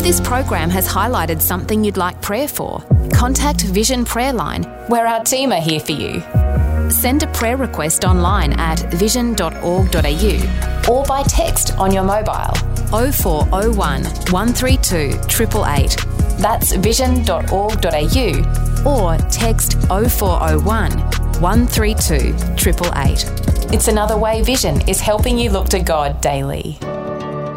this program has highlighted something you'd like prayer for, contact Vision Prayer Line, where our team are here for you. Send a prayer request online at vision.org.au or by text on your mobile 0401 132 888. That's vision.org.au or text 0401 132 888. It's another way Vision is helping you look to God daily.